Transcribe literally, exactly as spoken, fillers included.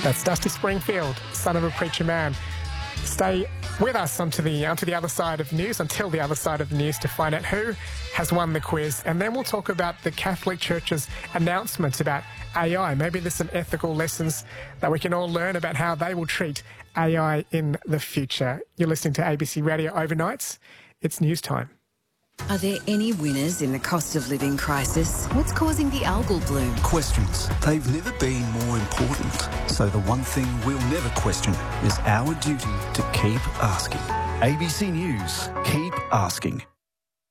That's Dusty Springfield, son of a preacher man. Stay with us onto the, onto the other side of news, until the other side of the news, to find out who has won the quiz. And then we'll talk about the Catholic Church's announcement about A I. Maybe there's some ethical lessons that we can all learn about how they will treat A I in the future. You're listening to A B C Radio Overnights. It's news time. Are there any winners in the cost of living crisis? What's causing the algal bloom? Questions. They've never been more important. So the one thing we'll never question is our duty to keep asking. A B C News. Keep asking.